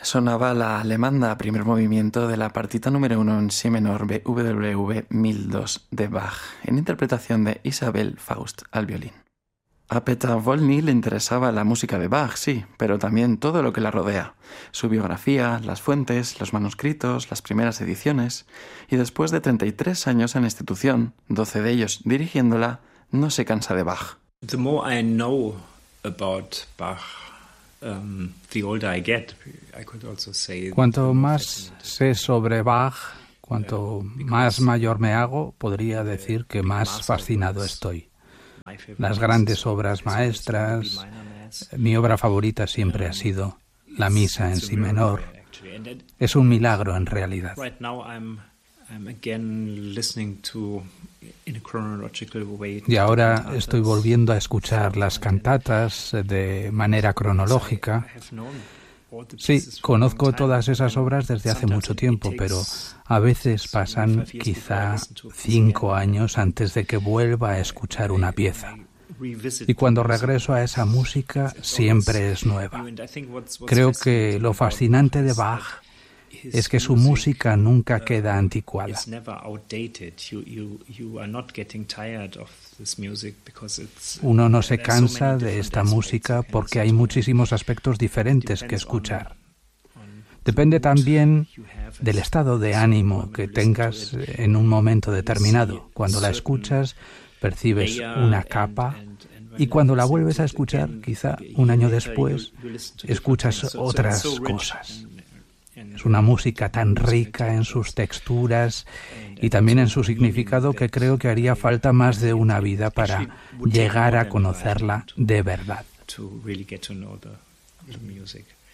Sonaba la alemanda, primer movimiento de la partita número 1 en si menor BWV 1002 de Bach, en interpretación de Isabel Faust al violín. A Peter Wolny le interesaba la música de Bach, sí, pero también todo lo que la rodea, su biografía, las fuentes, los manuscritos, las primeras ediciones, y después de 33 años en la institución, 12 de ellos dirigiéndola, no se cansa de Bach. The more I know about Bach, the older I get. I could also say Cuanto más sé sobre Bach, cuanto más mayor me hago, podría decir que más fascinado estoy. Las grandes obras maestras, mi obra favorita siempre ha sido la Misa en si menor. Es un milagro en realidad. Y ahora estoy volviendo a escuchar las cantatas de manera cronológica. Sí, conozco todas esas obras desde hace mucho tiempo, pero a veces pasan quizá 5 años antes de que vuelva a escuchar una pieza. Y cuando regreso a esa música siempre es nueva. Creo que lo fascinante de Bach es que su música nunca queda anticuada. Uno no se cansa de esta música porque hay muchísimos aspectos diferentes que escuchar. Depende también del estado de ánimo que tengas en un momento determinado. Cuando la escuchas, percibes una capa y cuando la vuelves a escuchar, quizá un año después, escuchas otras cosas. Es una música tan rica en sus texturas y también en su significado que creo que haría falta más de una vida para llegar a conocerla de verdad.